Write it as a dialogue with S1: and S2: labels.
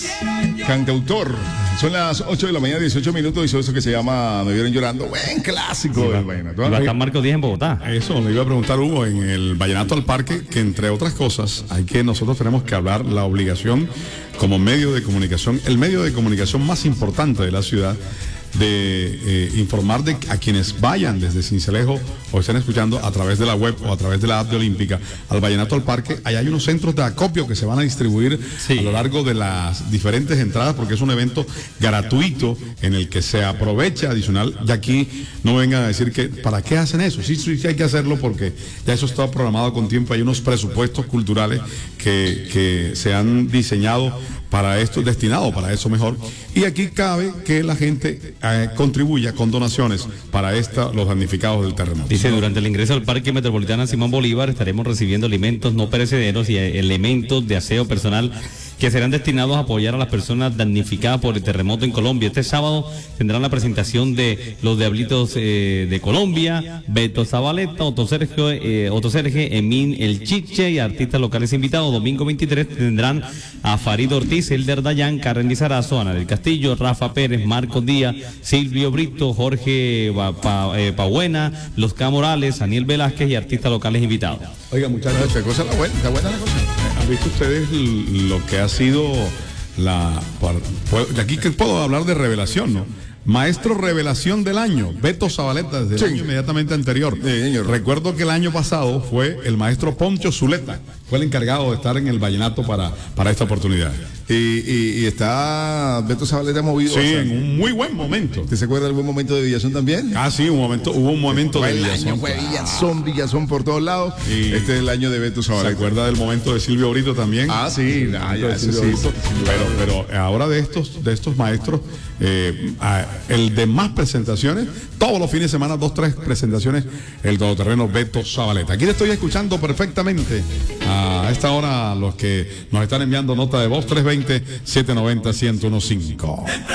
S1: Cantautor. Son las 8 de la mañana, 18 minutos, hizo eso que se llama Me Vieron Llorando. Buen clásico del vallenato.
S2: Y va a estar Marco Díaz en Bogotá.
S3: Eso, le iba a preguntar Hugo, en el Vallenato al Parque, que entre otras cosas, nosotros tenemos que hablar la obligación como medio de comunicación, el medio de comunicación más importante de la ciudad, de informar a quienes vayan desde Sincelejo o estén escuchando a través de la web o a través de la app de Olímpica al Vallenato al Parque. Ahí hay unos centros de acopio que se van a distribuir a lo largo de las diferentes entradas, porque es un evento gratuito en el que se aprovecha adicional. Y aquí no vengan a decir que ¿para qué hacen eso? Sí hay que hacerlo, porque ya eso está programado con tiempo. Hay unos presupuestos culturales que se han diseñado para esto, destinado para eso mejor. Y aquí cabe que la gente contribuya con donaciones para los damnificados del terremoto.
S2: Dice, durante el ingreso al Parque Metropolitano Simón Bolívar estaremos recibiendo alimentos no perecederos y elementos de aseo personal que serán destinados a apoyar a las personas damnificadas por el terremoto en Colombia. Este sábado tendrán la presentación de los Diablitos de Colombia, Beto Zabaleta, Otto Serge, Emín El Chiche y artistas locales invitados. Domingo 23 tendrán a Farid Ortiz, Elder Dayan, Karen Lizarazo, Ana del Castillo, Rafa Pérez, Marcos Díaz, Silvio Brito, Jorge Pabuena, Los K. Morales, Daniel Velázquez y artistas locales invitados.
S1: Oiga, muchachos, está buena la cosa.
S3: ¿Han visto ustedes lo que ha sido aquí que puedo hablar de revelación, ¿no? Maestro revelación del año, Beto Zabaleta, desde el año inmediatamente anterior. Recuerdo que el año pasado fue el maestro Poncho Zuleta, fue el encargado de estar en el vallenato para esta oportunidad.
S1: Y está Beto Zabaleta movido.
S3: Sí, en un muy buen momento.
S1: ¿Usted se acuerda del buen momento de Villazón también?
S3: Sí, hubo un momento de Villazón.
S1: Fue Villazón por todos lados.
S3: Y
S1: este es el año de Beto Zabaleta.
S3: ¿Se acuerda del momento de Silvio Brito también?
S1: Sí,
S3: pero ahora de estos maestros, el de más presentaciones, todos los fines de semana, 2-3 presentaciones, el todoterreno Beto Zabaleta. Aquí le estoy escuchando perfectamente a esta hora los que nos están enviando nota de voz, 320-790-1015.